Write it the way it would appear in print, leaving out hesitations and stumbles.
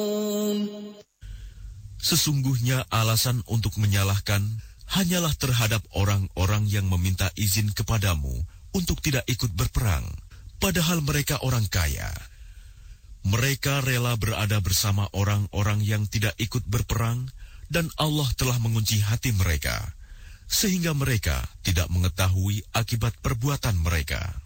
Sesungguhnya alasan untuk menyalahkan hanyalah terhadap orang-orang yang meminta izin kepadamu untuk tidak ikut berperang, padahal mereka orang kaya. Mereka rela berada bersama orang-orang yang tidak ikut berperang, dan Allah telah mengunci hati mereka, sehingga mereka tidak mengetahui akibat perbuatan mereka.